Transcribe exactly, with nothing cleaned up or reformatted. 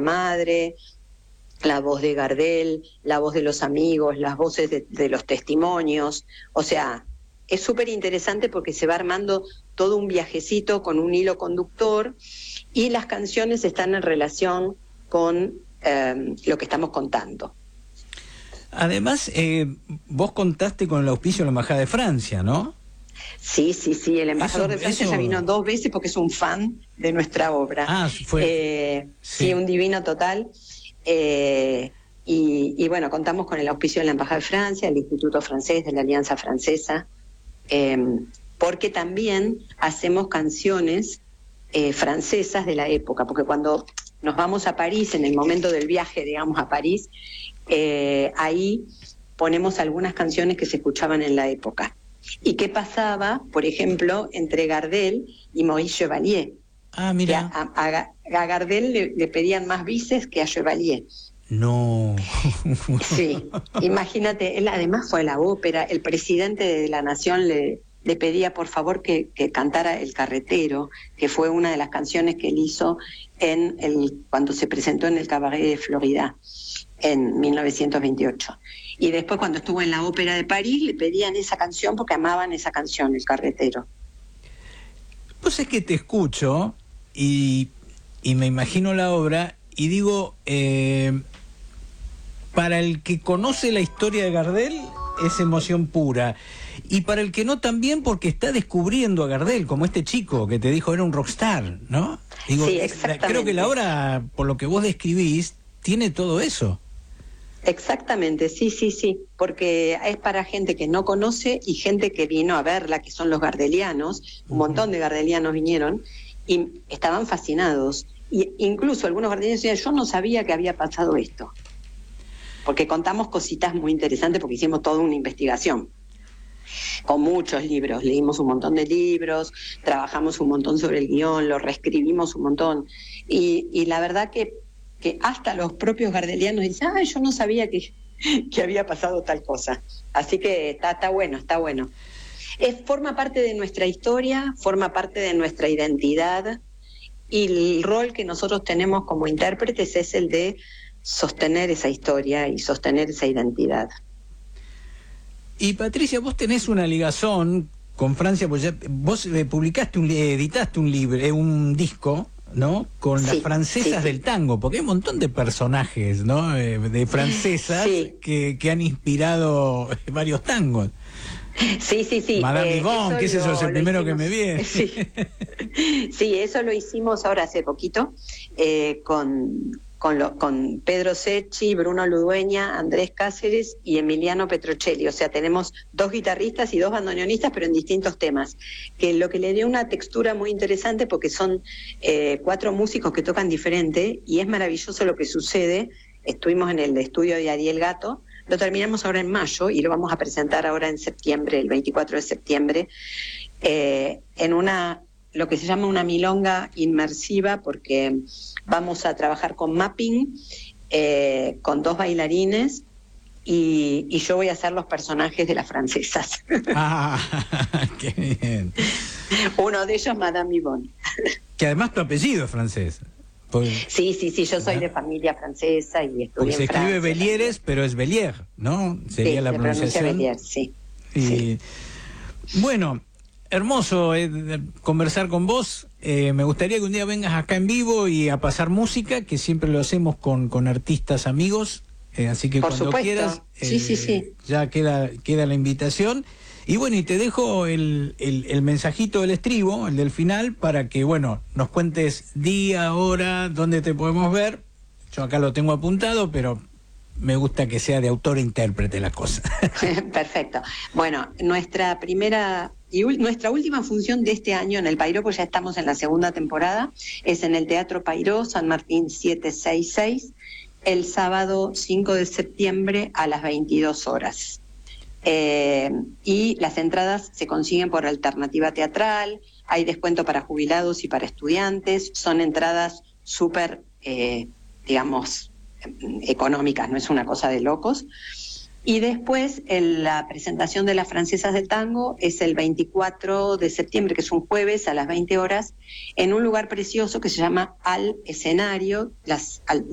madre, la voz de Gardel, la voz de los amigos, las voces de, de los testimonios. O sea, es súper interesante porque se va armando todo un viajecito con un hilo conductor y las canciones están en relación con eh, lo que estamos contando. Además, eh, vos contaste con el auspicio de la Embajada de Francia, ¿no? Sí, sí, sí, el embajador Eso- de Francia eso- ya vino dos veces porque es un fan de nuestra obra. Ah, fue... Eh, sí. sí, un divino total. Eh, y, y bueno, contamos con el auspicio de la Embajada de Francia, el Instituto Francés, de la Alianza Francesa, eh, porque también hacemos canciones eh, francesas de la época, porque cuando nos vamos a París, en el momento del viaje, digamos, a París, eh, ahí ponemos algunas canciones que se escuchaban en la época. ¿Y qué pasaba, por ejemplo, entre Gardel y Maurice Chevalier? Ah, Que a, mira. a, a Gardel le, le pedían más bises que a Chevalier. No. Sí, imagínate, él además fue a la ópera, el presidente de la Nación le, le pedía por favor que, que cantara El Carretero, que fue una de las canciones que él hizo en el, cuando se presentó en el Cabaret de Florida en mil novecientos veintiocho. Y después cuando estuvo en la ópera de París le pedían esa canción porque amaban esa canción, El Carretero. Pues es que te escucho y, y me imagino la obra y digo, eh, para el que conoce la historia de Gardel es emoción pura, y para el que no también, porque está descubriendo a Gardel, como este chico que te dijo era un rockstar, ¿no? Digo, Sí, es- exactamente. creo que la obra, por lo que vos describís, tiene todo eso. Exactamente, sí, sí, sí, porque es para gente que no conoce y gente que vino a verla, que son los gardelianos, un montón de gardelianos vinieron y estaban fascinados. Y incluso algunos gardelianos decían, yo no sabía que había pasado esto, porque contamos cositas muy interesantes porque hicimos toda una investigación, con muchos libros, leímos un montón de libros, trabajamos un montón sobre el guión, lo reescribimos un montón, y, y la verdad que que hasta los propios gardelianos dicen, ah, yo no sabía que, que había pasado tal cosa. Así que está, está bueno, está bueno. Es, forma parte de nuestra historia, forma parte de nuestra identidad, y el rol que nosotros tenemos como intérpretes es el de sostener esa historia y sostener esa identidad. Y Patricia, vos tenés una ligazón con Francia, pues ya, vos eh, publicaste, un, editaste un libro, eh, un disco, ¿no? Con Sí, las francesas sí, sí. del tango, porque hay un montón de personajes, ¿no? Eh, de francesas Sí. que, que han inspirado varios tangos. Sí, sí, sí. Madame eh, Yvonne, qué sé yo, es el primero que me viene. Sí. Sí, eso lo hicimos ahora hace poquito, eh, con, con, lo, con Pedro Secchi, Bruno Ludueña, Andrés Cáceres y Emiliano Petrocelli. O sea, tenemos dos guitarristas y dos bandoneonistas, pero en distintos temas, que lo que le dio una textura muy interesante porque son eh, cuatro músicos que tocan diferente y es maravilloso lo que sucede. Estuvimos en el estudio de Ariel Gato, lo terminamos ahora en mayo y lo vamos a presentar ahora en septiembre, el veinticuatro de septiembre, eh, en una, lo que se llama una milonga inmersiva, porque vamos a trabajar con mapping, eh, con dos bailarines, y, y yo voy a hacer los personajes de las francesas. Ah, qué bien. Uno de ellos, Madame Yvonne. Que además tu apellido es francés. Porque, Sí, sí, sí, yo soy de familia francesa y estudié porque se en Francia. escribe Belieres, pero es Bellier, ¿no? Sería Sí, la se pronuncia pronunciación. Bellier, sí. Y, Sí. bueno, hermoso eh, de- conversar con vos. Eh, me gustaría que un día vengas acá en vivo y a pasar música, que siempre lo hacemos con, con artistas amigos. Eh, así que Por cuando supuesto. quieras, Sí, sí, sí. ya queda, queda la invitación. Y bueno, y te dejo el, el, el mensajito del estribo, el del final, para que, bueno, nos cuentes día, hora, dónde te podemos ver. Yo acá lo tengo apuntado, pero me gusta que sea de autor e intérprete la cosa. Perfecto. Bueno, nuestra primera y ul- nuestra última función de este año en el Pairó, pues ya estamos en la segunda temporada, es en el Teatro Pairó, San Martín setecientos sesenta y seis, el sábado cinco de septiembre a las veintidós horas. Eh, y las entradas se consiguen por Alternativa Teatral, hay descuento para jubilados y para estudiantes, son entradas súper, eh, digamos, económicas, no es una cosa de locos. Y después el, la presentación de las francesas del tango es el veinticuatro de septiembre, que es un jueves a las veinte horas, en un lugar precioso que se llama Al Escenario, las, al,